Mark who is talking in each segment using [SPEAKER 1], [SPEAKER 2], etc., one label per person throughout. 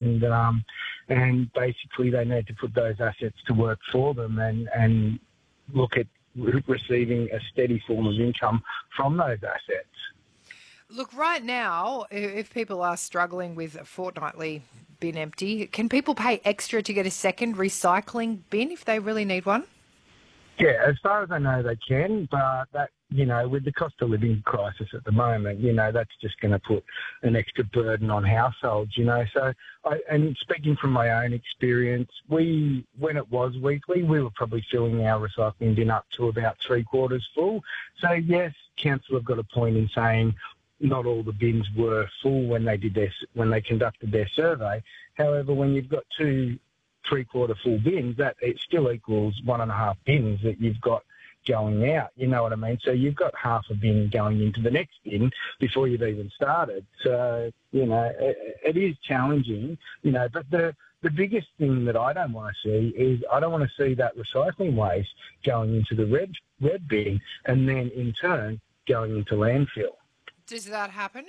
[SPEAKER 1] and basically they need to put those assets to work for them and look at receiving a steady form of income from those assets.
[SPEAKER 2] Look, right now, if people are struggling with a fortnightly bin empty, can people pay extra to get a second recycling bin if they really need one?
[SPEAKER 1] Yeah, as far as I know, they can, but that, with the cost of living crisis at the moment, that's just going to put an extra burden on households, So, and speaking from my own experience, when it was weekly, we were probably filling our recycling bin up to about 3/4 full. So, yes, council have got a point in saying not all the bins were full when they conducted their survey. However, when you've got 2 3/4 full bins, that it still equals 1.5 bins that you've got going out. You know what I mean? So you've got half a bin going into the next bin before you've even started. So, it is challenging, but the biggest thing that I don't want to see is I don't want to see that recycling waste going into the red bin and then in turn going into landfill.
[SPEAKER 2] Does that happen?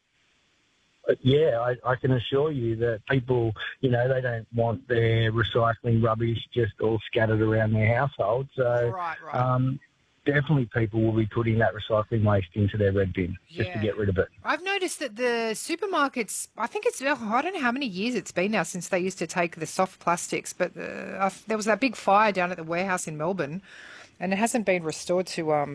[SPEAKER 1] Yeah, I can assure you that people, they don't want their recycling rubbish just all scattered around their household. So
[SPEAKER 2] right.
[SPEAKER 1] Definitely people will be putting that recycling waste into their red bin just to get rid of it.
[SPEAKER 2] I've noticed that the supermarkets, I think I don't know how many years it's been now since they used to take the soft plastics, but there was that big fire down at the warehouse in Melbourne and it hasn't been restored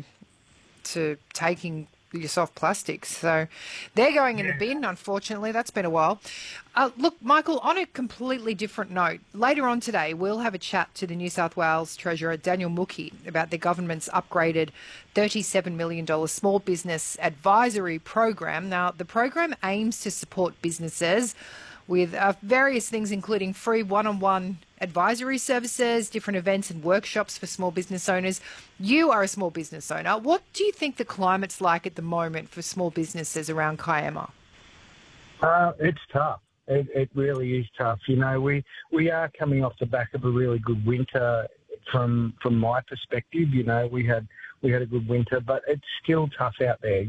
[SPEAKER 2] to taking your soft plastics. So they're going in the bin, unfortunately. That's been a while. Look, Michael, on a completely different note, later on today we'll have a chat to the New South Wales Treasurer, Daniel Mookhey, about the government's upgraded $37 million small business advisory program. Now, the program aims to support businesses with various things, including free one-on-one advisory services, different events and workshops for small business owners. You are a small business owner. What do you think the climate's like at the moment for small businesses around Kiama?
[SPEAKER 1] It's tough. It really is tough. We are coming off the back of a really good winter from my perspective. We had a good winter, but it's still tough out there,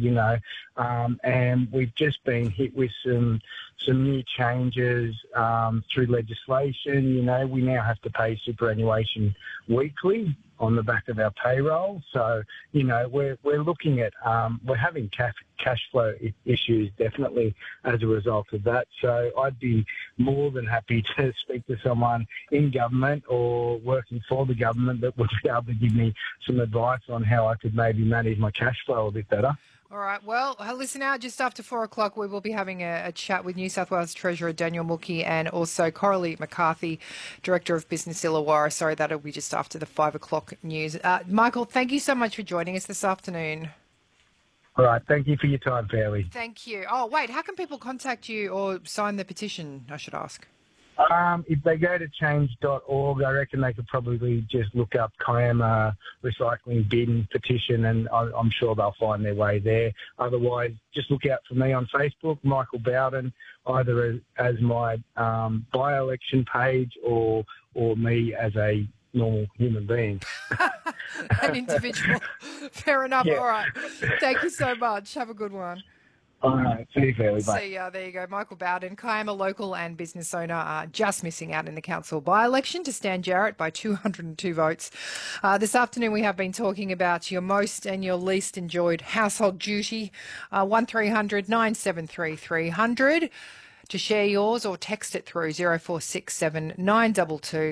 [SPEAKER 1] and we've just been hit with some new changes through legislation. We now have to pay superannuation weekly on the back of our payroll. So, we're looking at, we're having cash flow issues definitely as a result of that. So I'd be more than happy to speak to someone in government or working for the government that would be able to give me some advice on how I could maybe manage my cash flow a bit better.
[SPEAKER 2] All right. Well, listen out. Just after 4 o'clock, we will be having a chat with New South Wales Treasurer Daniel Mookhey and also Coralie McCarthy, Director of Business Illawarra. Sorry, that'll be just after the 5 o'clock news. Michael, thank you so much for joining us this afternoon.
[SPEAKER 1] All right. Thank you for your time, Fairley.
[SPEAKER 2] Thank you. Oh, wait. How can people contact you or sign the petition, I should ask?
[SPEAKER 1] If they go to change.org, I reckon they could probably just look up Kiama recycling bin petition and I'm sure they'll find their way there. Otherwise, just look out for me on Facebook, Michael Bowden, either as my by-election page or me as a normal human being.
[SPEAKER 2] An individual. Fair enough.
[SPEAKER 1] Yeah.
[SPEAKER 2] All right. Thank you so much. Have a good one.
[SPEAKER 1] All right. See you, Fairley. Bye.
[SPEAKER 2] See ya. There you go. Michael Bowden, Kiama local and business owner, just missing out in the council by-election to Stan Jarrett by 202 votes. This afternoon we have been talking about your most and your least enjoyed household duty. 1300 973 300 to share yours or text it through 0467 922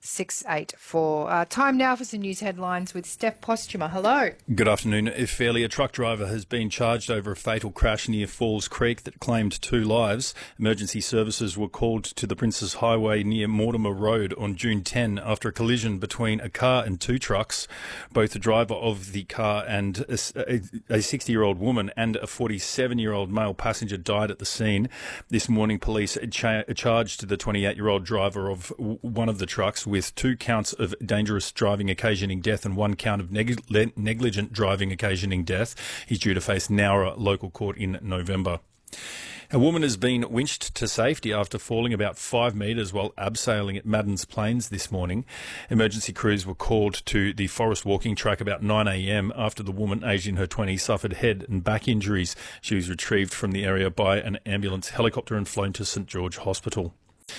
[SPEAKER 2] 684. Time now for some news headlines with Steph Postuma. Hello.
[SPEAKER 3] Good afternoon. Fairley, a truck driver has been charged over a fatal crash near Falls Creek that claimed 2 lives. Emergency services were called to the Princes Highway near Mortimer Road on June 10 after a collision between a car and 2 trucks. Both the driver of the car and a 60-year-old woman and a 47-year-old male passenger died at the scene. This morning, police charged the 28-year-old driver of one of the trucks with 2 counts of dangerous driving occasioning death and 1 count of negligent driving occasioning death. He's due to face Nowra local court in November. A woman has been winched to safety after falling about 5 metres while abseiling at Maddens Plains this morning. Emergency crews were called to the forest walking track about 9 a.m. after the woman, aged in her 20s, suffered head and back injuries. She was retrieved from the area by an ambulance helicopter and flown to St George Hospital.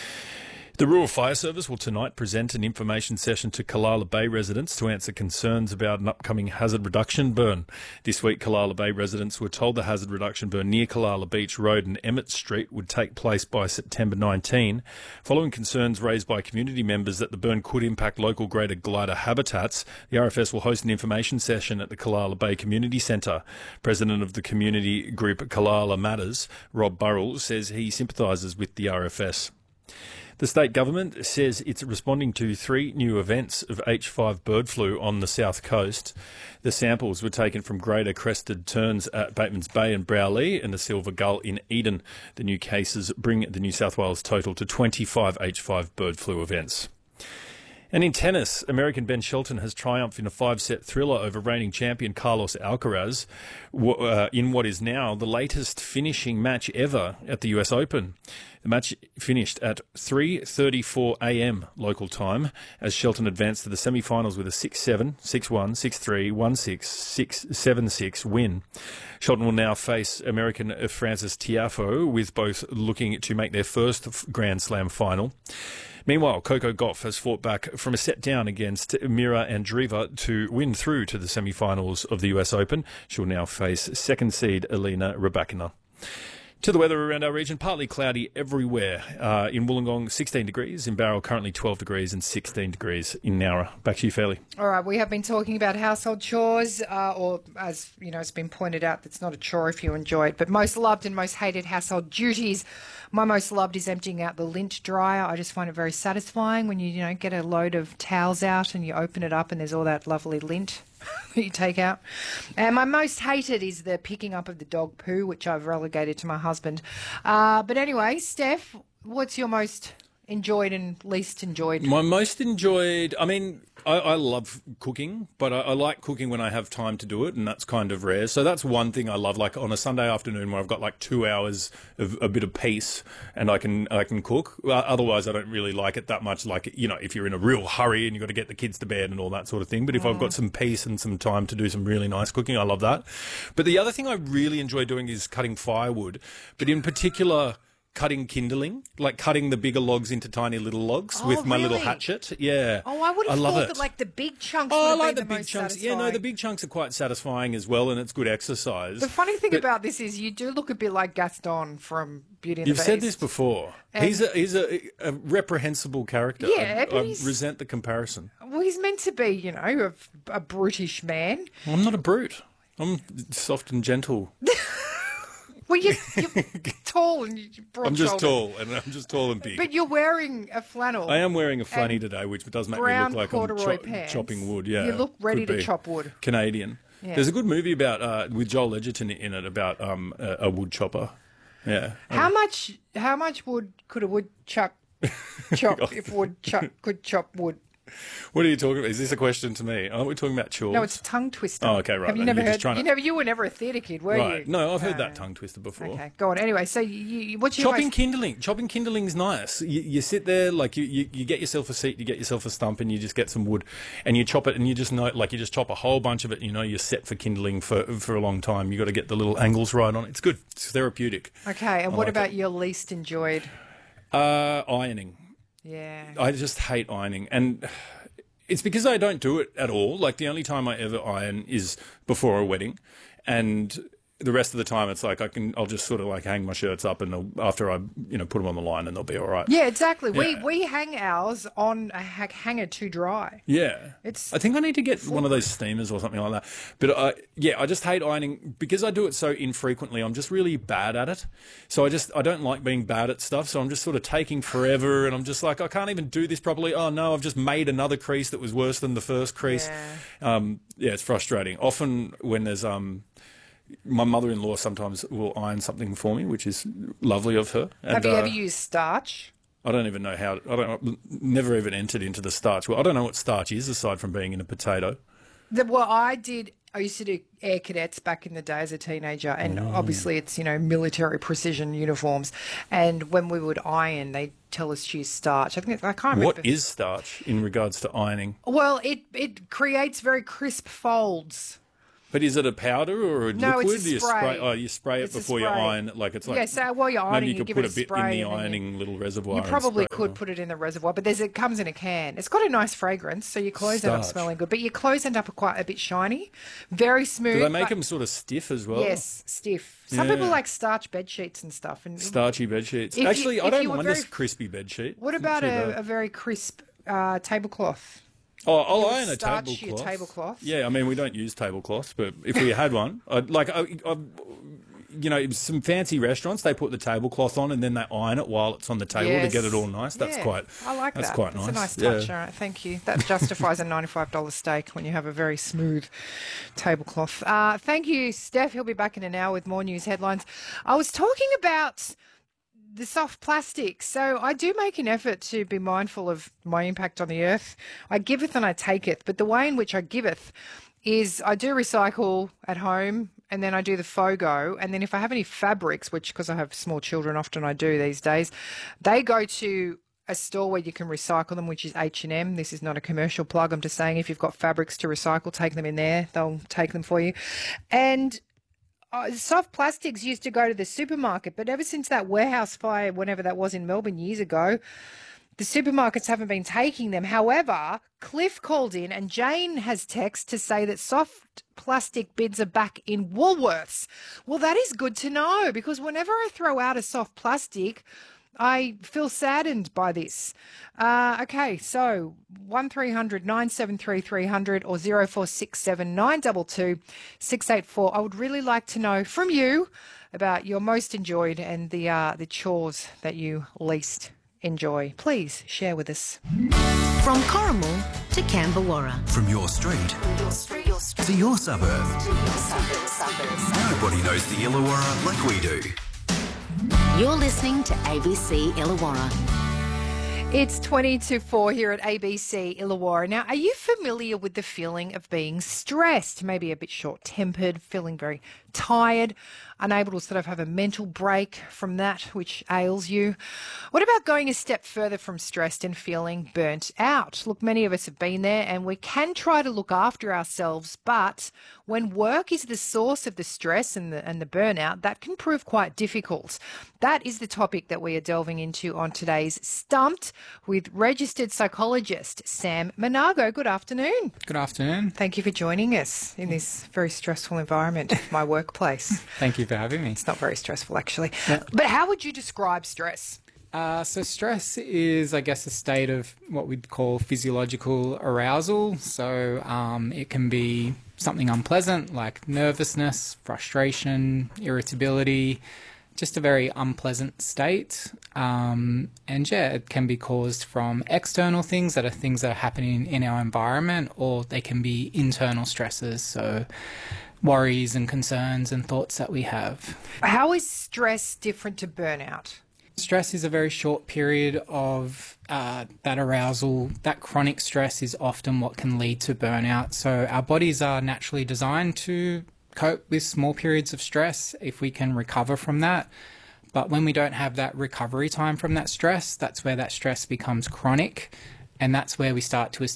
[SPEAKER 3] The Rural Fire Service will tonight present an information session to Callala Bay residents to answer concerns about an upcoming hazard reduction burn. This week, Callala Bay residents were told the hazard reduction burn near Callala Beach Road and Emmett Street would take place by September 19, following concerns raised by community members that the burn could impact local greater glider habitats. The RFS will host an information session at the Callala Bay Community Centre. President of the community group Callala Matters, Rob Burrell, says he sympathises with the RFS. The state government says it's responding to 3 new events of H5 bird flu on the south coast. The samples were taken from greater crested terns at Batemans Bay and Browley and the silver gull in Eden. The new cases bring the New South Wales total to 25 H5 bird flu events. And in tennis, American Ben Shelton has triumphed in a 5-set thriller over reigning champion Carlos Alcaraz in what is now the latest finishing match ever at the US Open. The match finished at 3:34 a.m. local time as Shelton advanced to the semi-finals with a 6-7, 6-1, 6-3, 1-6, 6-7-6 win. Shelton will now face American Frances Tiafoe, with both looking to make their first Grand Slam final. Meanwhile, Coco Gauff has fought back from a set down against Mira Andreeva to win through to the semi-finals of the US Open. She'll now face second seed Elena Rybakina. To the weather around our region, partly cloudy everywhere. In Wollongong, 16 degrees. In Barrow, currently 12 degrees and 16 degrees in Nowra. Back to you, Fairley.
[SPEAKER 2] All right, we have been talking about household chores, or as you know, it's been pointed out, it's not a chore if you enjoy it, but most loved and most hated household duties. My most loved is emptying out the lint dryer. I just find it very satisfying when you get a load of towels out and you open it up and there's all that lovely lint that you take out. And my most hated is the picking up of the dog poo, which I've relegated to my husband. But anyway, Steph, what's your most enjoyed and least enjoyed?
[SPEAKER 3] My most enjoyed, I love cooking, but I like cooking when I have time to do it, and that's kind of rare. So that's one thing I love, like on a Sunday afternoon where I've got like 2 hours of a bit of peace and I can cook. Otherwise, I don't really like it that much, like, if you're in a real hurry and you've got to get the kids to bed and all that sort of thing. But if I've got some peace and some time to do some really nice cooking, I love that. But the other thing I really enjoy doing is cutting firewood, but in particular cutting kindling, like cutting the bigger logs into tiny little logs with my little hatchet. Yeah.
[SPEAKER 2] Oh, I would have thought that like the big chunks would have been the most satisfying.
[SPEAKER 3] Yeah, no, the big chunks are quite satisfying as well, and it's good exercise.
[SPEAKER 2] The funny thing about this is you do look a bit like Gaston from Beauty and the Beast.
[SPEAKER 3] You've said this before. He's a reprehensible character.
[SPEAKER 2] Yeah,
[SPEAKER 3] I resent the comparison.
[SPEAKER 2] Well, he's meant to be, a brutish man.
[SPEAKER 3] I'm not a brute. I'm soft and gentle.
[SPEAKER 2] Well, you're tall and you're broad.
[SPEAKER 3] I'm just tall and big.
[SPEAKER 2] But you're wearing a flannel.
[SPEAKER 3] I am wearing a flanny today, which does make me look like I'm chopping wood. Yeah,
[SPEAKER 2] you look ready to chop wood.
[SPEAKER 3] Canadian. Yeah. There's a good movie about with Joel Edgerton in it about a wood chopper. Yeah.
[SPEAKER 2] How much wood could a woodchuck chop if woodchuck could chop wood?
[SPEAKER 3] What are you talking about? Is this a question to me? Aren't we talking about chores?
[SPEAKER 2] No, it's a tongue twister.
[SPEAKER 3] Oh, okay, right.
[SPEAKER 2] Have you never heard? You were never a theatre kid, were you?
[SPEAKER 3] No, I've heard that tongue twister before.
[SPEAKER 2] Okay, go on. Anyway, so what's your
[SPEAKER 3] kindling? Chopping kindling is nice. You sit there, like you get yourself a seat, you get yourself a stump, and you just get some wood, and you chop it, and you just know, like you just chop a whole bunch of it. You're set for kindling for a long time. You got to get the little angles right on it. It's good. It's therapeutic.
[SPEAKER 2] Okay, and what about your least enjoyed?
[SPEAKER 3] Ironing.
[SPEAKER 2] Yeah.
[SPEAKER 3] I just hate ironing, and it's because I don't do it at all. Like, the only time I ever iron is before a wedding, and the rest of the time it's like I'll just sort of like hang my shirts up, and after I put them on the line, and they'll be all right.
[SPEAKER 2] Yeah, exactly. Yeah. We hang ours on a hanger to dry.
[SPEAKER 3] Yeah, I think I need to get one of those steamers or something like that. But I just hate ironing because I do it so infrequently. I'm just really bad at it, so I don't like being bad at stuff. So I'm just sort of taking forever, and I'm just like, I can't even do this properly. Oh no, I've just made another crease that was worse than the first crease. Yeah, it's frustrating. Often when there's my mother-in-law sometimes will iron something for me, which is lovely of her. And,
[SPEAKER 2] have you ever used starch?
[SPEAKER 3] I don't even know how. Never even entered into the starch. Well, I don't know what starch is aside from being in a potato.
[SPEAKER 2] I used to do air cadets back in the day as a teenager, and obviously it's military precision uniforms. And when we would iron, they tell us to use starch. I can't remember.
[SPEAKER 3] What is starch in regards to ironing?
[SPEAKER 2] Well, it creates very crisp folds.
[SPEAKER 3] But is it a powder or a
[SPEAKER 2] No,
[SPEAKER 3] liquid?
[SPEAKER 2] it's a
[SPEAKER 3] You
[SPEAKER 2] spray.
[SPEAKER 3] Oh, you spray it
[SPEAKER 2] It's a
[SPEAKER 3] before you
[SPEAKER 2] spray.
[SPEAKER 3] iron it. Like it's like
[SPEAKER 2] Yeah, so while you're
[SPEAKER 3] maybe
[SPEAKER 2] ironing,
[SPEAKER 3] you
[SPEAKER 2] you
[SPEAKER 3] could
[SPEAKER 2] give
[SPEAKER 3] put
[SPEAKER 2] it
[SPEAKER 3] a bit in
[SPEAKER 2] spray
[SPEAKER 3] the
[SPEAKER 2] and then
[SPEAKER 3] ironing little reservoir.
[SPEAKER 2] you
[SPEAKER 3] and
[SPEAKER 2] probably
[SPEAKER 3] spray it
[SPEAKER 2] could
[SPEAKER 3] on.
[SPEAKER 2] put it in the reservoir, but it comes in a can. It's got a nice fragrance, so your clothes end up
[SPEAKER 3] Starch.
[SPEAKER 2] smelling good. But your clothes end up quite a bit shiny, very smooth.
[SPEAKER 3] Do they make
[SPEAKER 2] but-
[SPEAKER 3] them sort of stiff as well?
[SPEAKER 2] Yes, stiff. Some people
[SPEAKER 3] Yeah.
[SPEAKER 2] like starch bed sheets and stuff. And
[SPEAKER 3] Starchy bed sheets.
[SPEAKER 2] If you-
[SPEAKER 3] Actually, I
[SPEAKER 2] if
[SPEAKER 3] don't
[SPEAKER 2] you were
[SPEAKER 3] mind
[SPEAKER 2] very-
[SPEAKER 3] a crispy bed sheet.
[SPEAKER 2] what
[SPEAKER 3] It's not
[SPEAKER 2] about
[SPEAKER 3] too bad.
[SPEAKER 2] a very crisp tablecloth?
[SPEAKER 3] Oh,
[SPEAKER 2] You
[SPEAKER 3] I'll
[SPEAKER 2] would
[SPEAKER 3] iron a
[SPEAKER 2] starch your
[SPEAKER 3] tablecloth.
[SPEAKER 2] tablecloth?
[SPEAKER 3] Yeah, I mean, we don't use tablecloths, but if we had one, you know, some fancy restaurants, they put the tablecloth on and then they iron it while it's on the table to get it all nice. That's
[SPEAKER 2] Yeah,
[SPEAKER 3] quite.
[SPEAKER 2] I like
[SPEAKER 3] that's
[SPEAKER 2] that.
[SPEAKER 3] quite
[SPEAKER 2] It's
[SPEAKER 3] nice.
[SPEAKER 2] a nice
[SPEAKER 3] Yeah.
[SPEAKER 2] touch. All right, thank you. That justifies a $95 steak when you have a very smooth tablecloth. Thank you, Steph. He'll be back in an hour with more news headlines. I was talking about the soft plastic. So I do make an effort to be mindful of my impact on the earth. I giveth and I taketh, but the way in which I giveth is I do recycle at home and then I do the FOGO. And then if I have any fabrics, which because I have small children, often I do these days, they go to a store where you can recycle them, which is H&M. This is not a commercial plug. I'm just saying if you've got fabrics to recycle, take them in there. They'll take them for you. And soft plastics used to go to the supermarket, but ever since that warehouse fire, whenever that was in Melbourne years ago, the supermarkets haven't been taking them. However, Cliff called in and Jane has text to say that soft plastic bins are back in Woolworths. Well, that is good to know because whenever I throw out a soft plastic, I feel saddened by this. Okay, so 1300 973 300 or 0467 922 684. I would really like to know from you about your most enjoyed and the chores that you least enjoy. Please share with us.
[SPEAKER 4] From Corrimal to Camberwarra.
[SPEAKER 5] From your street to your suburb. Nobody knows the Illawarra like we do.
[SPEAKER 4] You're listening to ABC Illawarra.
[SPEAKER 2] It's 20 to 4 here at ABC Illawarra. Now, are you familiar with the feeling of being stressed? Maybe a bit short-tempered, feeling very tired, unable to sort of have a mental break from that which ails you. What about going a step further from stressed and feeling burnt out? Look, many of us have been there and we can try to look after ourselves, but when work is the source of the stress and the burnout, that can prove quite difficult. That is the topic that we are delving into on today's Stumped with registered psychologist Sam Monago. Good afternoon.
[SPEAKER 6] Good afternoon.
[SPEAKER 2] Thank you for joining us in this very stressful environment, my workplace.
[SPEAKER 6] Thank you for having me.
[SPEAKER 2] It's not very stressful, actually. But how would you describe stress?
[SPEAKER 6] So stress is, I guess, a state of what we'd call physiological arousal. So it can be something unpleasant like nervousness, frustration, irritability, just a very unpleasant state. And yeah, it can be caused from external things that are happening in our environment, or they can be internal stresses. So worries and concerns and thoughts that we have.
[SPEAKER 2] How is stress different to burnout?
[SPEAKER 6] Stress is a very short period of that arousal. That chronic stress is often what can lead to burnout. So our bodies are naturally designed to cope with small periods of stress if we can recover from that. But when we don't have that recovery time from that stress, that's where that stress becomes chronic. And that's where we start to,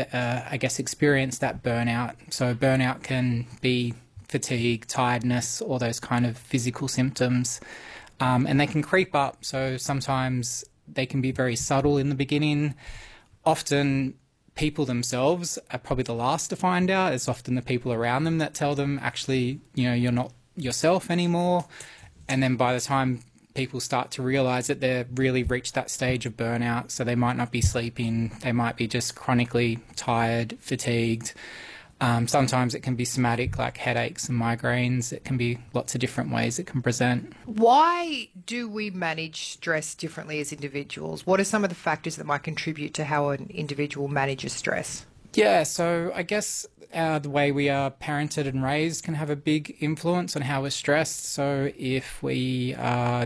[SPEAKER 6] experience that burnout. So burnout can be fatigue, tiredness, all those kind of physical symptoms. And they can creep up. So sometimes they can be very subtle in the beginning. Often people themselves are probably the last to find out. It's often the people around them that tell them, actually, you're not yourself anymore. And then by the time people start to realise that they've really reached that stage of burnout, so they might not be sleeping, they might be just chronically tired, fatigued. Sometimes it can be somatic, like headaches and migraines. It can be lots of different ways it can present.
[SPEAKER 2] Why do we manage stress differently as individuals? What are some of the factors that might contribute to how an individual manages stress?
[SPEAKER 6] Yeah, so I guess the way we are parented and raised can have a big influence on how we're stressed. So if we are,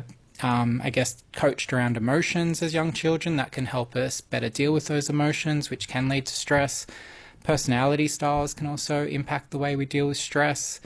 [SPEAKER 6] coached around emotions as young children, that can help us better deal with those emotions, which can lead to stress. Personality styles can also impact the way we deal with stress.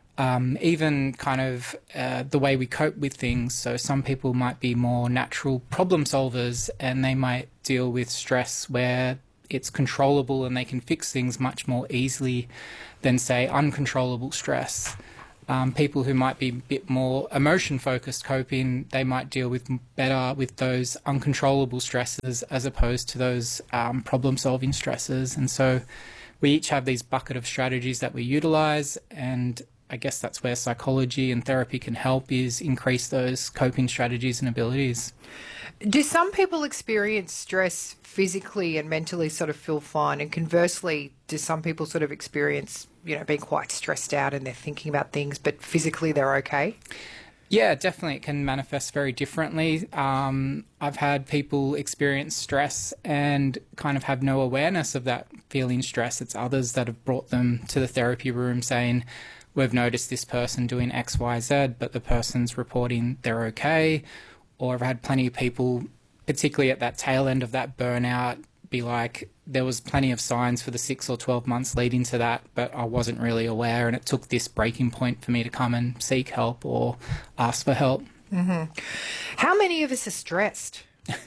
[SPEAKER 6] Even kind of the way we cope with things. So some people might be more natural problem solvers and they might deal with stress where it's controllable and they can fix things much more easily than, say, uncontrollable stress. People who might be a bit more emotion-focused coping, they might deal with better with those uncontrollable stresses as opposed to those problem-solving stresses. And so we each have these bucket of strategies that we utilise, and I guess that's where psychology and therapy can help, is increase those coping strategies and abilities.
[SPEAKER 2] Do some people experience stress physically and mentally sort of feel fine? And conversely, do some people sort of experience, being quite stressed out and they're thinking about things, but physically they're okay?
[SPEAKER 6] Yeah, definitely. It can manifest very differently. I've had people experience stress and kind of have no awareness of that feeling stress. It's others that have brought them to the therapy room saying, we've noticed this person doing X, Y, Z, but the person's reporting they're okay. Or I've had plenty of people, particularly at that tail end of that burnout, be like, there was plenty of signs for the 6 or 12 months leading to that, but I wasn't really aware, and it took this breaking point for me to come and seek help or ask for help.
[SPEAKER 2] Mm-hmm. How many of us are stressed?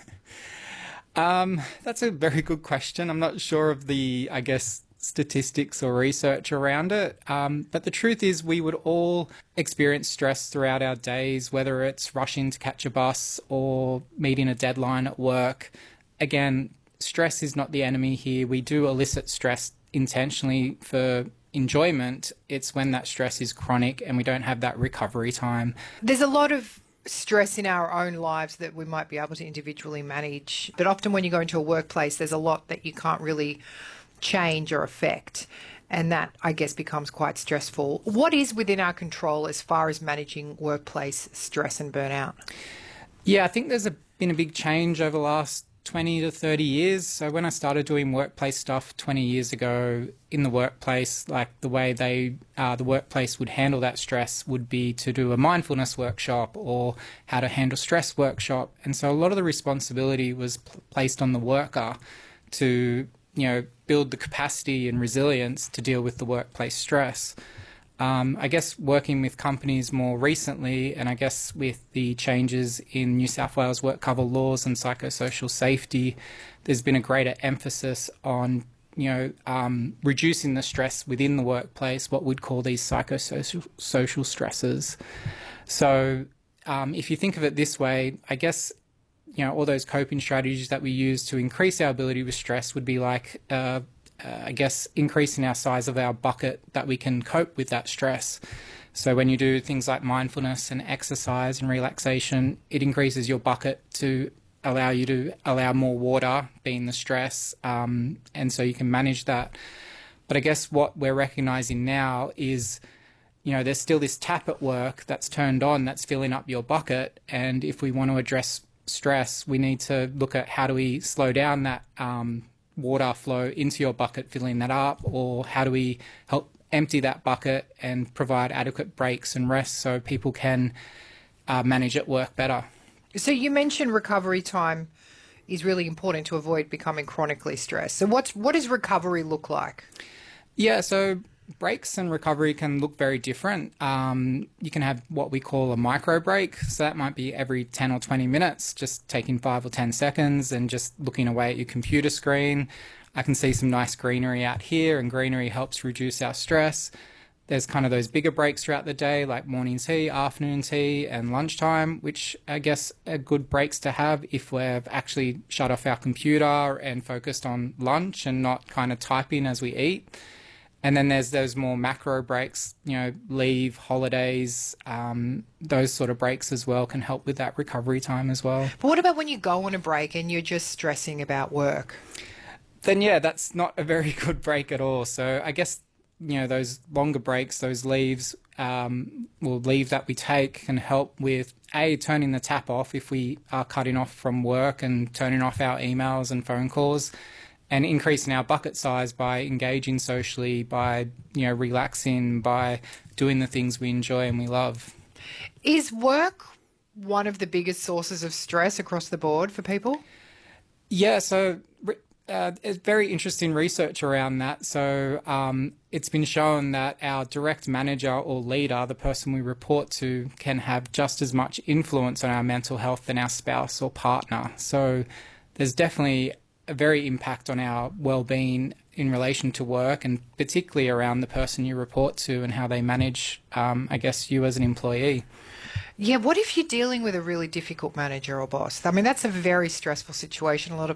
[SPEAKER 6] That's a very good question. I'm not sure of the, statistics or research around it. But the truth is we would all experience stress throughout our days, whether it's rushing to catch a bus or meeting a deadline at work. Again, stress is not the enemy here. We do elicit stress intentionally for enjoyment. It's when that stress is chronic and we don't have that recovery time.
[SPEAKER 2] There's a lot of stress in our own lives that we might be able to individually manage. But often when you go into a workplace, there's a lot that you can't really change or affect. And that, I guess, becomes quite stressful. What is within our control as far as managing workplace stress and burnout?
[SPEAKER 6] Yeah, I think there's been a big change over the last 20 to 30 years. So when I started doing workplace stuff 20 years ago in the workplace, like the way the workplace would handle that stress would be to do a mindfulness workshop or how to handle stress workshop. And so a lot of the responsibility was placed on the worker to build the capacity and resilience to deal with the workplace stress. I guess working with companies more recently, and I guess with the changes in New South Wales work cover laws and psychosocial safety, there's been a greater emphasis on, reducing the stress within the workplace, what we'd call these psychosocial stresses. So if you think of it this way, I guess all those coping strategies that we use to increase our ability with stress would be like, increasing our size of our bucket that we can cope with that stress. So when you do things like mindfulness and exercise and relaxation, it increases your bucket to allow more water being the stress, and so you can manage that. But I guess what we're recognizing now is, there's still this tap at work that's turned on that's filling up your bucket, and if we want to address stress, we need to look at how do we slow down that water flow into your bucket, filling that up, or how do we help empty that bucket and provide adequate breaks and rest so people can manage at work better.
[SPEAKER 2] So you mentioned recovery time is really important to avoid becoming chronically stressed. So what does recovery look like? Yeah,
[SPEAKER 6] so breaks and recovery can look very different. You can have what we call a micro break. So that might be every 10 or 20 minutes, just taking 5 or 10 seconds and just looking away at your computer screen. I can see some nice greenery out here, and greenery helps reduce our stress. There's kind of those bigger breaks throughout the day, like morning tea, afternoon tea, and lunchtime, which I guess are good breaks to have if we've actually shut off our computer and focused on lunch and not kind of typing as we eat. And then there's those more macro breaks, leave, holidays, those sort of breaks as well can help with that recovery time as well.
[SPEAKER 2] But what about when you go on a break and you're just stressing about work?
[SPEAKER 6] Then, that's not a very good break at all. So I guess, those longer breaks, those leave that we take can help with, turning the tap off if we are cutting off from work and turning off our emails and phone calls, and increasing our bucket size by engaging socially, by, relaxing, by doing the things we enjoy and we love.
[SPEAKER 2] Is work one of the biggest sources of stress across the board for people?
[SPEAKER 6] Yeah, so it's very interesting research around that. So it's been shown that our direct manager or leader, the person we report to, can have just as much influence on our mental health than our spouse or partner. So there's definitely a very impact on our well-being in relation to work, and particularly around the person you report to and how they manage, I guess, you as an employee.
[SPEAKER 2] Yeah, what if you're dealing with a really difficult manager or boss? I mean, that's a very stressful situation. A lot of